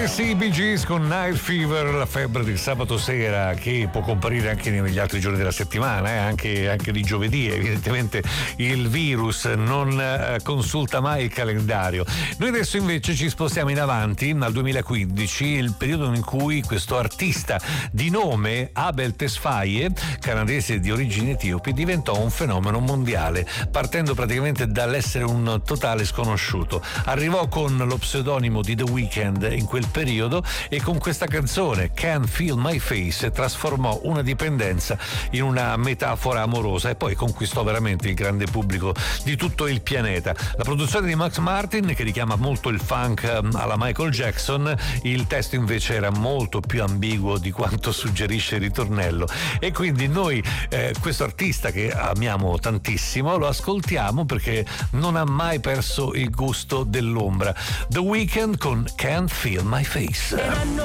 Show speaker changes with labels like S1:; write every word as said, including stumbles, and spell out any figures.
S1: Eh sì, i Bee Gees con Night Fever, la febbre del sabato sera, che può comparire anche negli altri giorni della settimana, eh, anche, anche di giovedì. Evidentemente il virus non eh, consulta mai il calendario. Noi adesso invece ci spostiamo in avanti al duemilaquindici, il periodo in cui questo artista di nome Abel Tesfaye, canadese di origini etiopi, diventò un fenomeno mondiale, partendo praticamente dall'essere un totale sconosciuto. Arrivò con lo pseudonimo di The Weeknd in quel periodo e con questa canzone Can't Feel My Face trasformò una dipendenza in una metafora amorosa e poi conquistò veramente il grande pubblico di tutto il pianeta. La produzione di Max Martin, che richiama molto il funk alla Michael Jackson, il testo invece era molto più ambiguo di quanto suggerisce il ritornello, e quindi noi eh, questo artista che amiamo tantissimo lo ascoltiamo perché non ha mai perso il gusto dell'ombra. The Weeknd con Can't Feel My Face.